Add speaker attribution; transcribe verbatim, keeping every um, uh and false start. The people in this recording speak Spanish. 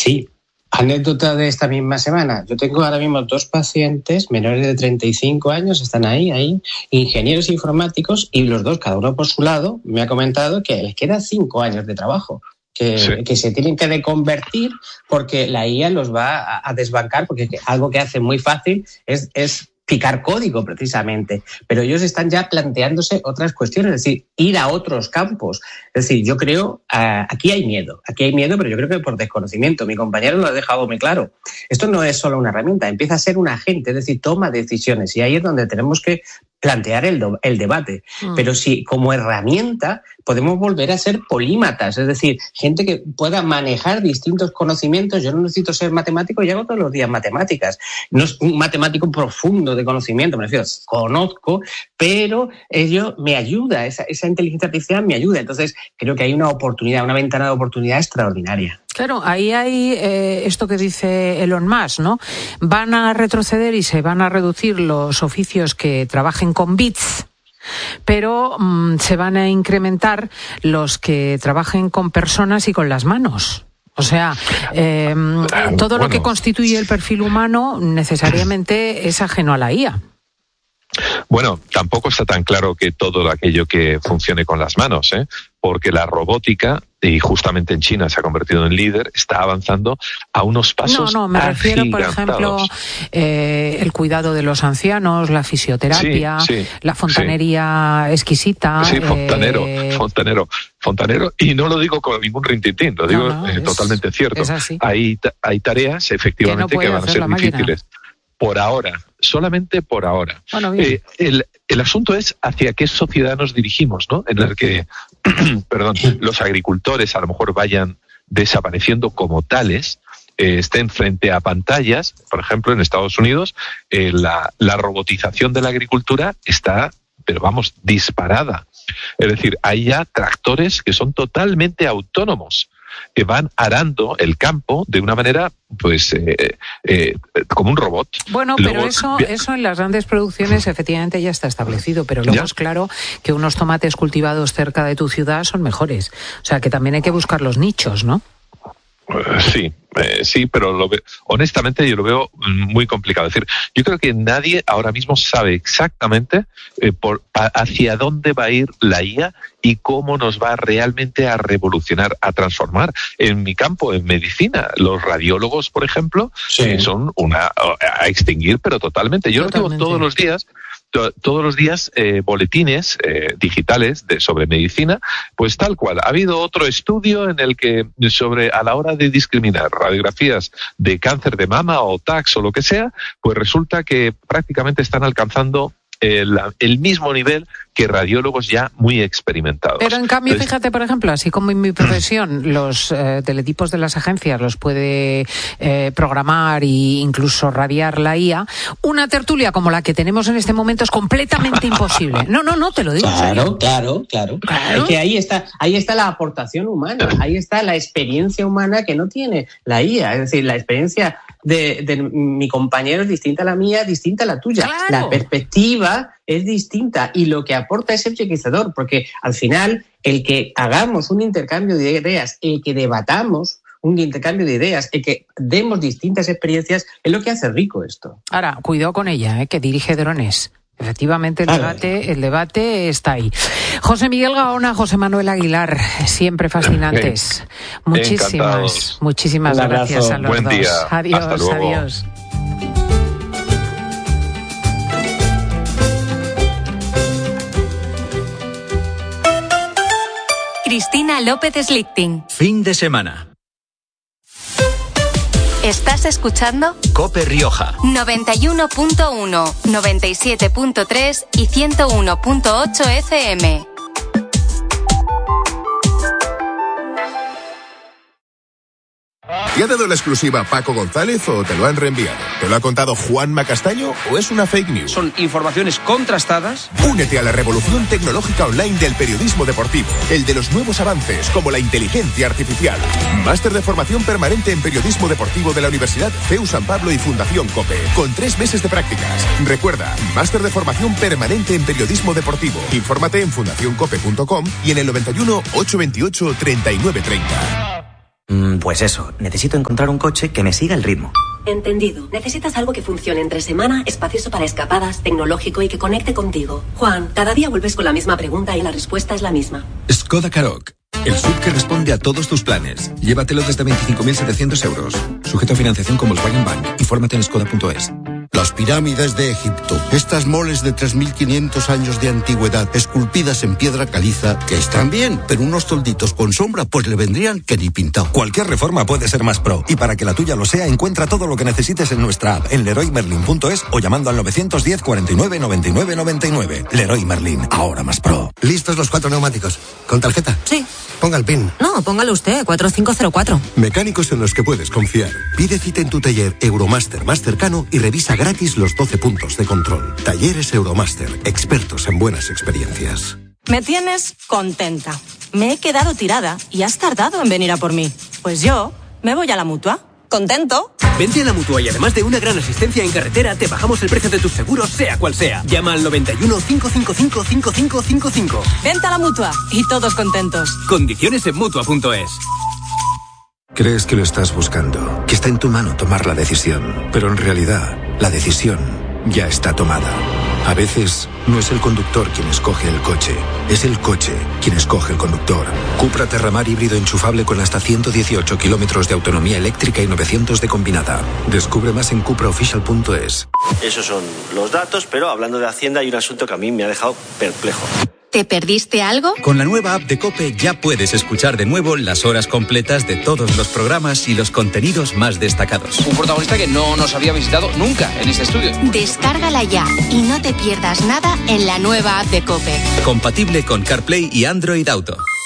Speaker 1: Sí. Anécdota de esta misma semana. Yo tengo ahora mismo dos pacientes menores de treinta y cinco años, están ahí, ahí, ingenieros informáticos, y los dos, cada uno por su lado, me ha comentado que les quedan cinco años de trabajo. Que, sí. que se tienen que reconvertir porque la I A los va a, a desbancar, porque algo que hace muy fácil es, es picar código precisamente, pero ellos están ya planteándose otras cuestiones, es decir, ir a otros campos. Es decir, yo creo, uh, aquí hay miedo, aquí hay miedo, pero yo creo que por desconocimiento. Mi compañero lo ha dejado muy claro. Esto no es solo una herramienta, empieza a ser un agente, es decir, toma decisiones, y ahí es donde tenemos que plantear el, do, el debate. Mm. Pero si como herramienta podemos volver a ser polímatas, es decir, gente que pueda manejar distintos conocimientos. Yo no necesito ser matemático, yo hago todos los días matemáticas. No es un matemático profundo de conocimiento, me refiero, conozco, pero ello me ayuda, esa, esa inteligencia artificial me ayuda. Entonces, creo que hay una oportunidad, una ventana de oportunidad extraordinaria.
Speaker 2: Claro, ahí hay eh, esto que dice Elon Musk, ¿no? Van a retroceder y se van a reducir los oficios que trabajen con bits, pero mmm, se van a incrementar los que trabajen con personas y con las manos. O sea, eh, todo bueno. lo que constituye el perfil humano necesariamente es ajeno a la I A.
Speaker 3: Bueno, tampoco está tan claro que todo aquello que funcione con las manos, ¿eh? Porque la robótica, y justamente en China se ha convertido en líder, está avanzando a unos pasos
Speaker 2: No, no, me refiero, por ejemplo, eh, el cuidado de los ancianos, la fisioterapia, sí, sí, la fontanería sí. exquisita.
Speaker 3: Sí, fontanero, eh... fontanero, fontanero, y no lo digo con ningún rintintín, lo digo no, no, eh, es, totalmente cierto.
Speaker 2: Es así.
Speaker 3: Hay, hay tareas, efectivamente, que, no que van a ser difíciles. Por ahora, solamente por ahora.
Speaker 2: Bueno, bien.
Speaker 3: Eh, el, el asunto es hacia qué sociedad nos dirigimos, ¿no? En el que, perdón, los agricultores a lo mejor vayan desapareciendo como tales, eh, estén frente a pantallas. Por ejemplo, en Estados Unidos, eh, la, la robotización de la agricultura está, pero vamos, disparada. Es decir, hay ya tractores que son totalmente autónomos, que van arando el campo de una manera, pues, eh, eh, como un robot.
Speaker 2: Bueno, luego, pero eso, eso en las grandes producciones efectivamente ya está establecido, pero luego ¿ya? Es claro que unos tomates cultivados cerca de tu ciudad son mejores. O sea, que también hay que buscar los nichos, ¿no?
Speaker 3: Sí, eh, sí, pero lo ve, honestamente yo lo veo muy complicado. Es decir, yo creo que nadie ahora mismo sabe exactamente eh, por, a, hacia dónde va a ir la I A y cómo nos va realmente a revolucionar, a transformar. En mi campo, en medicina, los radiólogos, por ejemplo, sí. eh, son una a extinguir, pero totalmente. Yo totalmente. Recibo todos los días todos los días eh, boletines eh, digitales de, sobre medicina, pues tal cual. Ha habido otro estudio en el que sobre a la hora de discriminar radiografías de cáncer de mama o T A X o lo que sea, pues resulta que prácticamente están alcanzando el, el mismo nivel que radiólogos ya muy experimentados.
Speaker 2: Pero en cambio, Entonces, fíjate, por ejemplo, así como en mi profesión, los eh, teletipos de las agencias los puede eh, programar e incluso radiar la I A, una tertulia como la que tenemos en este momento es completamente imposible. No, no, no, te lo digo.
Speaker 1: Claro, claro, claro, claro. Es que ahí está, ahí está la aportación humana, ahí está la experiencia humana que no tiene la I A. Es decir, la experiencia de, de mi compañero es distinta a la mía, distinta a la tuya.
Speaker 2: Claro.
Speaker 1: La perspectiva es distinta y lo que aporta es enriquecedor, porque al final el que hagamos un intercambio de ideas, el que debatamos un intercambio de ideas, el que demos distintas experiencias, es lo que hace rico esto.
Speaker 2: Ahora, cuidado con ella, ¿eh? Que dirige drones. Efectivamente, el debate, el debate está ahí. José Miguel Gaona, José Manuel Aguilar, siempre fascinantes. Muchísimas, Encantados. muchísimas gracias a los
Speaker 3: Buen
Speaker 2: dos.
Speaker 3: Día.
Speaker 2: Adiós,
Speaker 3: Hasta luego.
Speaker 2: adiós.
Speaker 4: Cristina López Slichting.
Speaker 5: Fin de semana.
Speaker 4: ¿Estás escuchando?
Speaker 5: COPE Rioja.
Speaker 4: noventa y uno punto uno, noventa y siete punto tres y ciento uno punto ocho F M.
Speaker 6: ¿Te ha dado la exclusiva Paco González o te lo han reenviado? ¿Te lo ha contado Juanma Castaño o es una fake news?
Speaker 7: Son informaciones contrastadas.
Speaker 6: Únete a la revolución tecnológica online del periodismo deportivo, el de los nuevos avances como la inteligencia artificial. Máster de formación permanente en periodismo deportivo de la Universidad C E U San Pablo y Fundación COPE, con tres meses de prácticas. Recuerda, máster de formación permanente en periodismo deportivo. Infórmate en fundación cope punto com y en el noventa y uno, ochocientos veintiocho, treinta y nueve treinta.
Speaker 8: Mm, pues eso, necesito encontrar un coche que me siga el ritmo.
Speaker 9: Entendido. Necesitas algo que funcione entre semana, espacioso para escapadas, tecnológico y que conecte contigo. Juan, cada día vuelves con la misma pregunta y la respuesta es la misma.
Speaker 10: Skoda Karoq. El S U V que responde a todos tus planes. Llévatelo desde veinticinco mil setecientos euros. Sujeto a financiación con Volkswagen Bank. Infórmate en skoda punto es.
Speaker 11: Las pirámides de Egipto. Estas moles de tres mil quinientos años de antigüedad, esculpidas en piedra caliza, que están bien, pero unos tolditos con sombra, pues le vendrían que ni pintado.
Speaker 12: Cualquier reforma puede ser más pro. Y para que la tuya lo sea, encuentra todo lo que necesites en nuestra app, en leroy merlin punto es o llamando al novecientos diez, cuarenta y nueve, noventa y nueve, noventa y nueve. Leroy Merlin, ahora más pro.
Speaker 11: ¿Listos los cuatro neumáticos? ¿Con tarjeta?
Speaker 13: Sí.
Speaker 11: Ponga el PIN.
Speaker 13: No, póngalo usted, cuatro cinco cero cuatro.
Speaker 11: Mecánicos en los que puedes confiar. Pide cita en tu taller Euromaster más cercano y revisa gratis los doce puntos de control. Talleres Euromaster, expertos en buenas experiencias.
Speaker 13: Me tienes contenta. Me he quedado tirada y has tardado en venir a por mí. Pues yo me voy a la Mutua. ¿Contento?
Speaker 14: Vente a la Mutua y además de una gran asistencia en carretera, te bajamos el precio de tus seguros, sea cual sea. Llama al noventa y uno, cinco cinco cinco, cinco cinco cinco cinco.
Speaker 13: Vente a la Mutua y todos contentos.
Speaker 14: Condiciones en Mutua punto es.
Speaker 10: Crees que lo estás buscando, que está en tu mano tomar la decisión, pero en realidad la decisión ya está tomada. A veces no es el conductor quien escoge el coche, es el coche quien escoge el conductor. Cupra Terramar híbrido enchufable con hasta ciento dieciocho kilómetros de autonomía eléctrica y novecientos de combinada. Descubre más en cupra oficial punto es.
Speaker 15: Esos son los datos, pero hablando de Hacienda hay un asunto que a mí me ha dejado perplejo.
Speaker 4: ¿Te perdiste algo?
Speaker 5: Con la nueva app de COPE ya puedes escuchar de nuevo las horas completas de todos los programas y los contenidos más destacados.
Speaker 7: Un protagonista que no nos había visitado nunca en este estudio.
Speaker 4: Descárgala ya y no te pierdas nada en la nueva app de COPE.
Speaker 5: Compatible con CarPlay y Android Auto.